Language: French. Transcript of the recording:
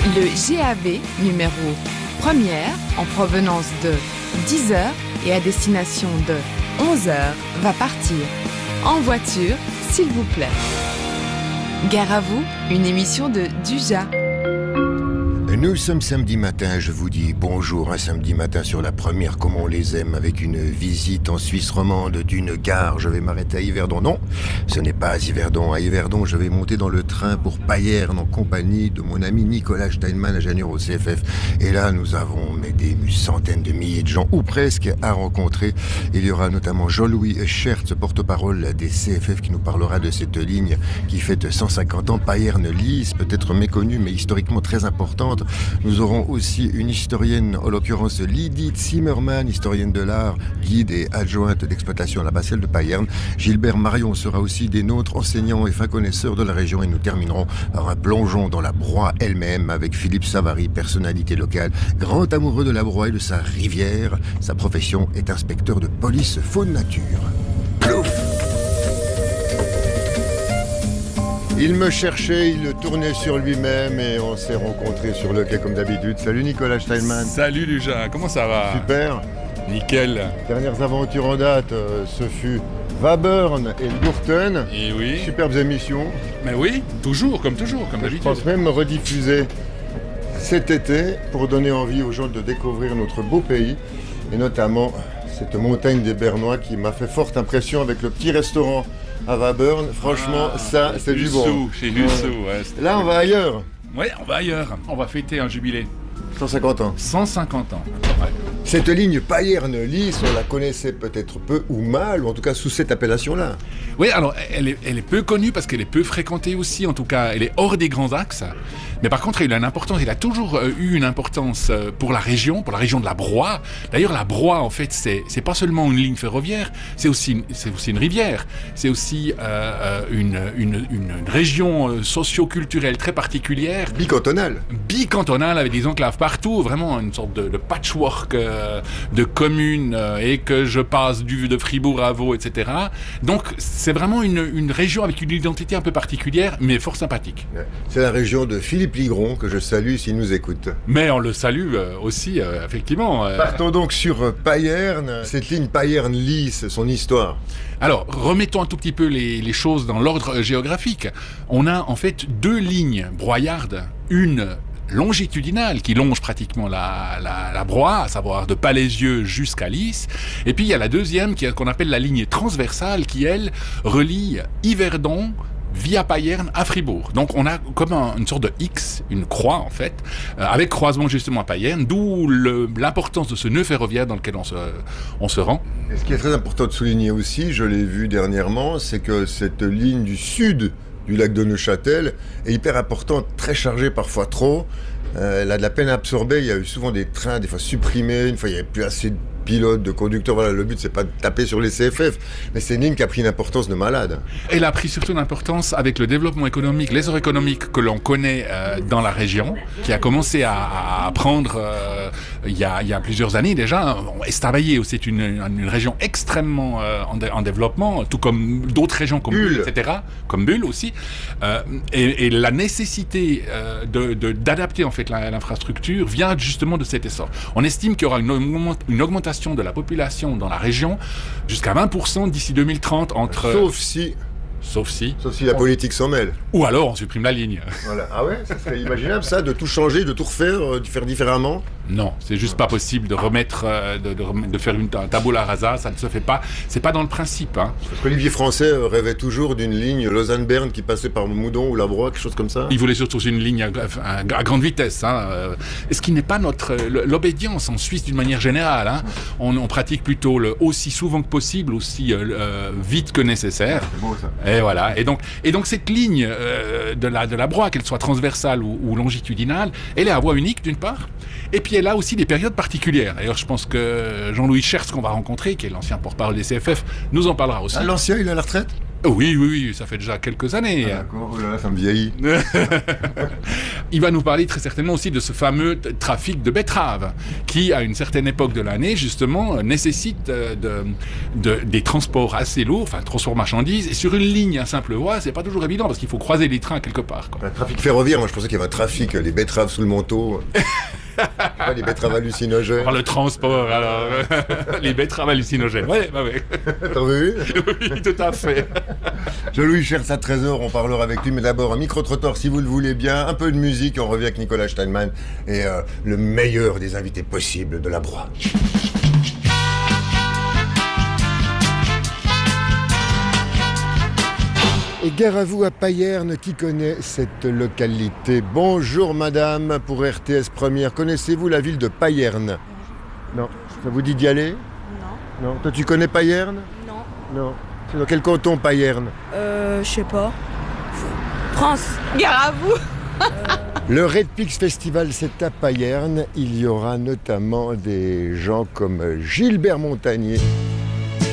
Le GAV numéro 1er en provenance de 10h et à destination de 11h va partir. En voiture, s'il vous plaît. Gare à vous, une émission de Duja. Nous sommes samedi matin, je vous dis bonjour un samedi matin sur la première comme on les aime, avec une visite en Suisse romande d'une gare. Je vais m'arrêter à Yverdon. Non, ce n'est pas à Yverdon. À Yverdon, je vais monter dans le train pour Payerne en compagnie de mon ami Nicolas Steinmann, ingénieur au CFF. Et là, nous avons des centaines de milliers de gens, ou presque, à rencontrer. Il y aura notamment Jean-Louis Schertz, porte-parole des CFF, qui nous parlera de cette ligne qui fête 150 ans. Payerne-Lys, peut-être méconnue, mais historiquement très importante. Nous aurons aussi une historienne, en l'occurrence Lydie Zimmermann, historienne de l'art, guide et adjointe d'exploitation à la Basselle de Payerne. Gilbert Marion sera aussi des nôtres, enseignant et fin connaisseur de la région. Et nous terminerons par un plongeon dans la Broye elle-même avec Philippe Savary, personnalité locale, grand amoureux de la Broye et de sa rivière. Sa profession est inspecteur de police faune nature. Plouf! Il me cherchait, il tournait sur lui-même et on s'est rencontrés sur le quai comme d'habitude. Salut Nicolas Steinmann. Salut Duja, comment ça va? Super. Nickel. Dernières aventures en date, ce fut Wabern et Gurten. Et oui. Superbes émissions. Mais oui, toujours, comme d'habitude. Je pense même me rediffuser cet été pour donner envie aux gens de découvrir notre beau pays et notamment cette montagne des Bernois qui m'a fait forte impression avec le petit restaurant à Wabern. Franchement, ça, c'est du bon. Chez Hussou, ouais. Là, on va ailleurs. Ouais, on va ailleurs. On va fêter un jubilé. 150 ans. 150 ans. Ouais. Cette ligne Payerne-Lys, on la connaissait peut-être peu ou mal, ou en tout cas sous cette appellation-là. Oui, alors elle est peu connue parce qu'elle est peu fréquentée aussi, en tout cas elle est hors des grands axes. Mais par contre, il a toujours eu une importance pour la région de la Broye. D'ailleurs, la Broye, en fait, c'est pas seulement une ligne ferroviaire, c'est aussi une rivière, c'est aussi une région socio-culturelle très particulière. Bicantonale, avec des enclaves partout, vraiment une sorte de patchwork de communes, et que je passe de Fribourg à Vaud, etc. Donc, c'est vraiment une région avec une identité un peu particulière, mais fort sympathique. C'est la région de Philippe Ligron, que je salue s'il nous écoute. Mais on le salue aussi, effectivement. Partons donc sur Payerne, cette ligne Payerne-Lys, son histoire. Alors, remettons un tout petit peu les choses dans l'ordre géographique. On a en fait deux lignes broyardes, une longitudinale qui longe pratiquement la Broye, à savoir de Palaisieux jusqu'à Lys. Et puis il y a la deuxième qu'on appelle la ligne transversale qui, elle, relie Yverdon via Payerne à Fribourg. Donc on a comme une sorte de X, une croix en fait, avec croisement justement à Payerne, d'où l'importance de ce nœud ferroviaire dans lequel on se rend. Et ce qui est très important de souligner aussi, je l'ai vu dernièrement, c'est que cette ligne du sud du lac de Neuchâtel est hyper importante, très chargée, parfois trop. Elle a de la peine à absorber. Il y a eu souvent des trains, des fois supprimés. Une fois, il n'y avait plus assez de pilotes, de conducteurs. Voilà, le but, c'est pas de taper sur les CFF. Mais c'est une ligne qui a pris une importance de malade. Elle a pris surtout une importance avec le développement économique, l'essor économique que l'on connaît dans la région, qui a commencé à prendre il y a plusieurs années déjà. Estavayer, c'est une région extrêmement en développement, tout comme d'autres régions comme Bulle, etc. Comme Bulle aussi. Et la nécessité d'adapter en fait l'infrastructure vient justement de cet essor. On estime qu'il y aura une augmentation de la population dans la région jusqu'à 20% d'ici 2030 Sauf si la politique s'en mêle. Ou alors on supprime la ligne. Voilà. Ah ouais, ça serait imaginable ça, de tout changer, de tout refaire, de faire différemment. Non, c'est juste pas possible de remettre, de faire un tabula rasa, ça ne se fait pas. C'est pas dans le principe. Hein. Parce qu'Olivier Français rêvait toujours d'une ligne Lausanne-Berne qui passait par Moudon ou la Broye, quelque chose comme ça. Il voulait surtout une ligne à grande vitesse. Hein. Ce qui n'est pas l'obédience en Suisse d'une manière générale. Hein. On pratique plutôt le aussi souvent que possible, aussi vite que nécessaire. C'est beau ça. Et voilà. Et donc cette ligne de la Broye, qu'elle soit transversale ou longitudinale, elle est à voie unique d'une part. Et puis elle a aussi des périodes particulières. D'ailleurs, je pense que Jean-Louis Schertz, qu'on va rencontrer, qui est l'ancien porte-parole des CFF, nous en parlera aussi. Ah, l'ancien, il est à la retraite ? Oui, ça fait déjà quelques années. Ah, d'accord, oh là là, ça me vieillit. il va nous parler très certainement aussi de ce fameux trafic de betteraves qui, à une certaine époque de l'année, justement, nécessite des transports assez lourds, enfin, transport marchandises, et sur une ligne à simple voie, c'est pas toujours évident parce qu'il faut croiser les trains quelque part, quoi. Un trafic ferroviaire, moi je pensais qu'il y avait un trafic, les betteraves sous le manteau. Les betteraves hallucinogènes. Par le transport, alors. Les betteraves hallucinogènes. Ouais. T'en veux une? Oui, tout à fait. Jean-Louis cherche sa trésor, on parlera avec lui, mais d'abord un micro-trottoir si vous le voulez bien, un peu de musique, on revient avec Nicolas Steinman et le meilleur des invités possibles de la Broye. Et gare à vous à Payerne, qui connaît cette localité? Bonjour madame, pour RTS Première, connaissez-vous la ville de Payerne? Non. Ça vous dit d'y aller? Non. Non. Toi tu connais Payerne? Non. Non. C'est dans quel canton Payerne? Je sais pas. France. Gare à vous. Le Red Pix Festival, c'est à Payerne. Il y aura notamment des gens comme Gilbert Montagnier.